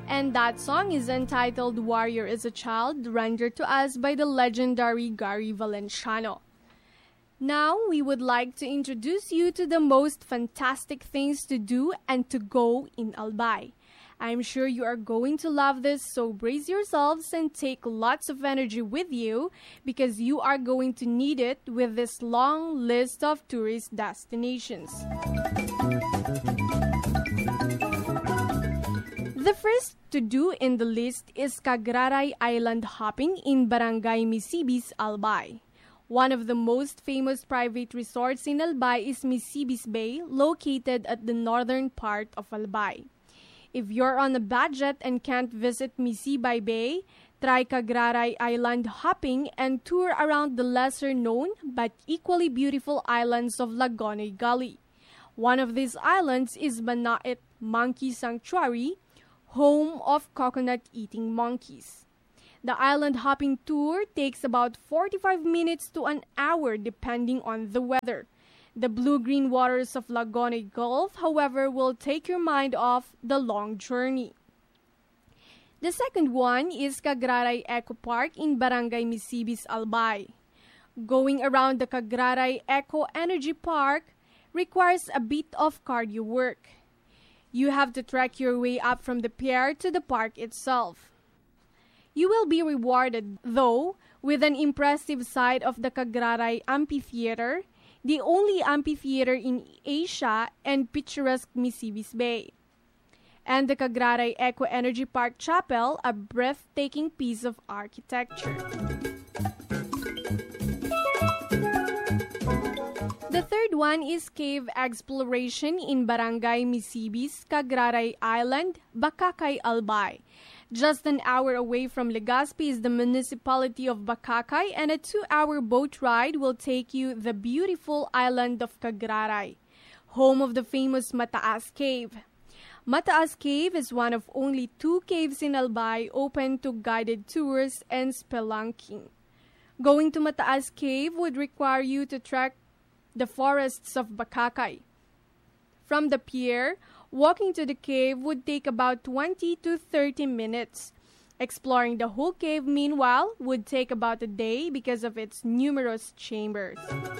And that song is entitled Warrior is a Child, rendered to us by the legendary Gary Valenciano. Now, we would like to introduce you to the most fantastic things to do and to go in Albay. I'm sure you are going to love this, so brace yourselves and take lots of energy with you because you are going to need it with this long list of tourist destinations. The first to do in the list is Cagraray Island hopping in Barangay Misibis, Albay. One of the most famous private resorts in Albay is Misibis Bay, located at the northern part of Albay. If you're on a budget and can't visit Misibay Bay, try Cagraray Island hopping and tour around the lesser-known but equally beautiful islands of Lagonoy Gully. One of these islands is Banait Monkey Sanctuary, home of coconut-eating monkeys. The island hopping tour takes about 45 minutes to an hour depending on the weather. The blue-green waters of Lagonoy Gulf, however, will take your mind off the long journey. The second one is Cagraray Eco Park in Barangay Misibis, Albay. Going around the Cagraray Eco Energy Park requires a bit of cardio work. You have to trek your way up from the pier to the park itself. You will be rewarded, though, with an impressive sight of the Cagraray Amphitheater, the only amphitheater in Asia, and picturesque Misibis Bay. And the Cagraray Eco Energy Park Chapel, a breathtaking piece of architecture. The third one is cave exploration in Barangay Misibis, Cagraray Island, Bacacay, Albay. Just an hour away from Legazpi is the municipality of Bacacay, and a 2-hour boat ride will take you the beautiful island of Cagraray, home of the famous Mataas Cave. Mataas Cave is one of only 2 caves in Albay open to guided tours and spelunking. Going to Mataas Cave would require you to trek the forests of Bacacay. From the pier, walking to the cave would take about 20 to 30 minutes. Exploring the whole cave, meanwhile, would take about a day because of its numerous chambers.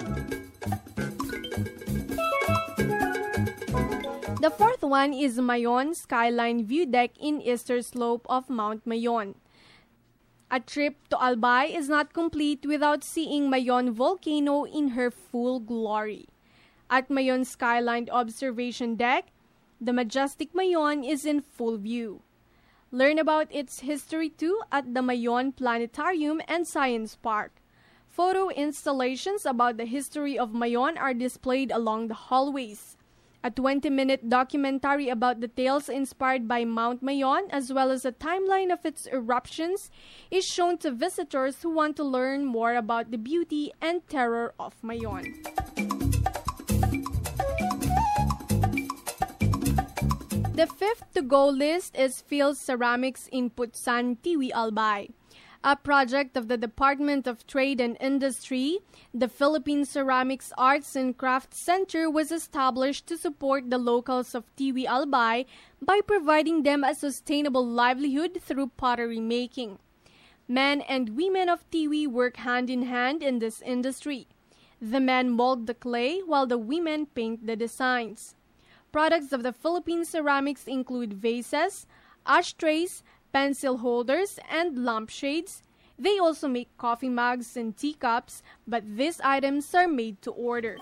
The fourth one is Mayon Skyline View Deck in Eastern Slope of Mount Mayon. A trip to Albay is not complete without seeing Mayon Volcano in her full glory. At Mayon Skyline Observation Deck, the majestic Mayon is in full view. Learn about its history too at the Mayon Planetarium and Science Park. Photo installations about the history of Mayon are displayed along the hallways. A 20-minute documentary about the tales inspired by Mount Mayon, as well as a timeline of its eruptions, is shown to visitors who want to learn more about the beauty and terror of Mayon. The fifth to-go list is Phil Ceramics in Putsan, Tiwi, Albay. A project of the Department of Trade and Industry, the Philippine Ceramics Arts and Crafts Center was established to support the locals of Tiwi, Albay by providing them a sustainable livelihood through pottery making. Men and women of Tiwi work hand in hand in this industry. The men mold the clay while the women paint the designs. Products of the Philippine Ceramics include vases, ashtrays, pencil holders, and lampshades. They also make coffee mugs and teacups, but these items are made to order.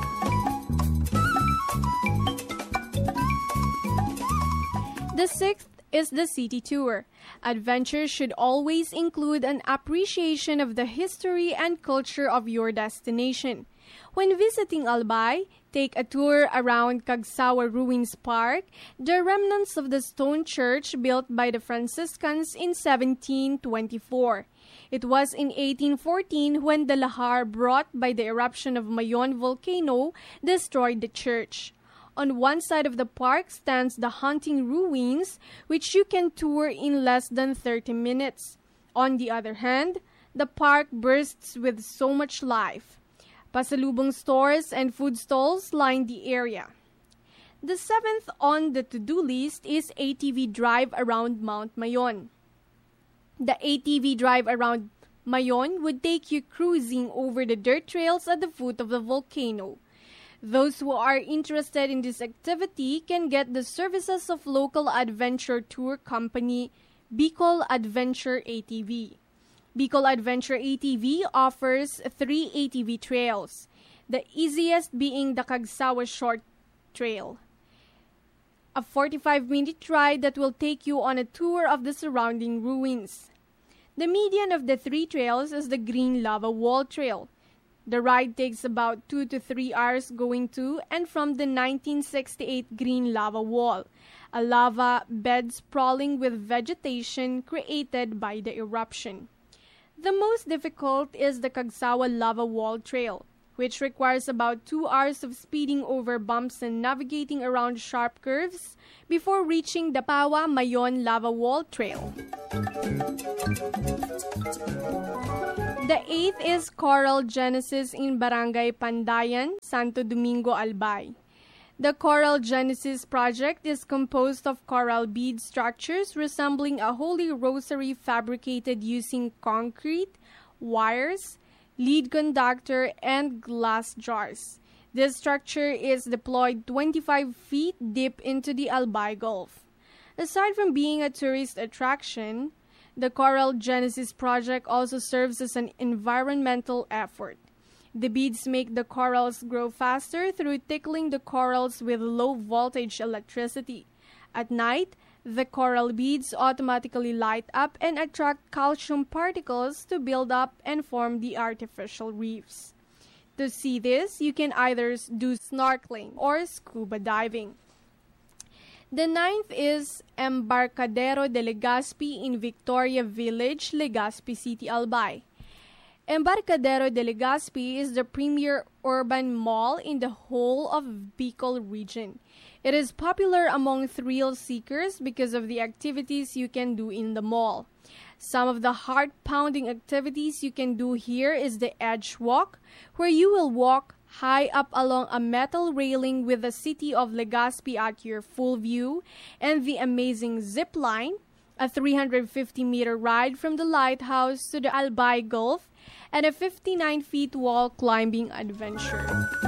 The sixth is the city tour. Adventure should always include an appreciation of the history and culture of your destination. When visiting Albay, take a tour around Cagsawa Ruins Park, the remnants of the stone church built by the Franciscans in 1724. It was in 1814 when the lahar brought by the eruption of Mayon volcano destroyed the church. On one side of the park stands the Hunting Ruins, which you can tour in less than 30 minutes. On the other hand, the park bursts with so much life. Pasalubong stores and food stalls line the area. The seventh on the to-do list is ATV drive around Mount Mayon. The ATV drive around Mayon would take you cruising over the dirt trails at the foot of the volcano. Those who are interested in this activity can get the services of local adventure tour company Bicol Adventure ATV. Bicol Adventure ATV offers 3 ATV trails, the easiest being the Cagsawa Short Trail, a 45-minute ride that will take you on a tour of the surrounding ruins. The median of the 3 trails is the Green Lava Wall Trail. The ride takes about 2 to 3 hours going to and from the 1968 Green Lava Wall, a lava bed sprawling with vegetation created by the eruption. The most difficult is the Cagsawa Lava Wall Trail, which requires about 2 hours of speeding over bumps and navigating around sharp curves before reaching the Pawa Mayon Lava Wall Trail. The 8th is Coral Genesis in Barangay Pandayan, Santo Domingo, Albay. The Coral Genesis project is composed of coral bead structures resembling a holy rosary fabricated using concrete, wires, lead conductor, and glass jars. This structure is deployed 25 feet deep into the Albay Gulf. Aside from being a tourist attraction, the Coral Genesis project also serves as an environmental effort. The beads make the corals grow faster through tickling the corals with low-voltage electricity. At night, the coral beads automatically light up and attract calcium particles to build up and form the artificial reefs. To see this, you can either do snorkeling or scuba diving. The 9th is Embarcadero de Legazpi in Victoria Village, Legazpi City, Albay. Embarcadero de Legazpi is the premier urban mall in the whole of Bicol region. It is popular among thrill seekers because of the activities you can do in the mall. Some of the heart-pounding activities you can do here is the Edge Walk, where you will walk high up along a metal railing with the city of Legazpi at your full view, and the amazing zip line, a 350-meter ride from the lighthouse to the Albay Gulf, and a 59-feet wall climbing adventure.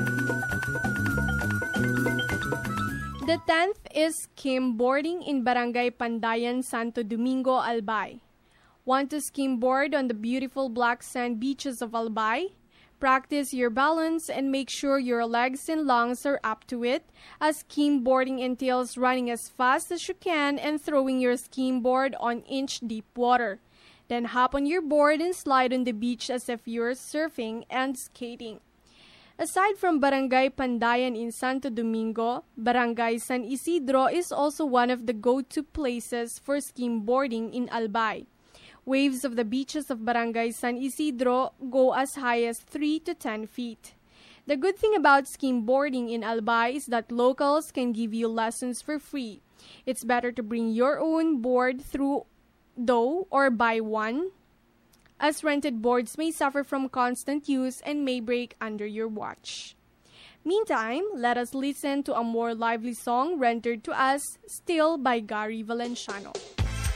The 10th is skimboarding in Barangay Pandayan, Santo Domingo, Albay. Want to skimboard on the beautiful black sand beaches of Albay? Practice your balance and make sure your legs and lungs are up to it, as skimboarding entails running as fast as you can and throwing your skimboard on inch-deep water. Then hop on your board and slide on the beach as if you're surfing and skating. Aside from Barangay Pandayan in Santo Domingo, Barangay San Isidro is also one of the go-to places for skimboarding in Albay. Waves of the beaches of Barangay San Isidro go as high as 3 to 10 feet. The good thing about skimboarding in Albay is that locals can give you lessons for free. It's better to bring your own board through though or buy one, as rented boards may suffer from constant use and may break under your watch. Meantime, let us listen to a more lively song rendered to us, Still by Gary Valenciano.